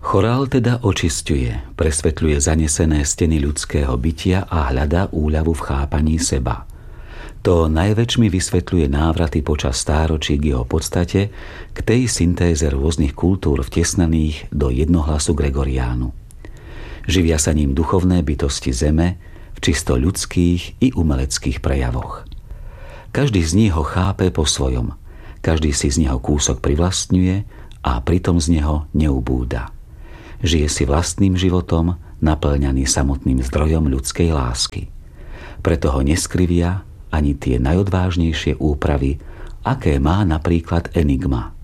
Chorál teda očisťuje, presvetľuje zanesené steny ľudského bytia a hľadá úľavu v chápaní seba. To najväčšmi vysvetľuje návraty počas stáročí k jeho podstate, k tej syntéze rôznych kultúr vtesnaných do jednohlasu Gregoriánu. Živia sa ním duchovné bytosti zeme v čisto ľudských i umeleckých prejavoch. Každý z nich ho chápe po svojom, každý si z neho kúsok privlastňuje a pritom z neho neubúda. Žije si vlastným životom, naplňaný samotným zdrojom ľudskej lásky. Preto ho neskrivia ani tie najodvážnejšie úpravy, aké má napríklad Enigma.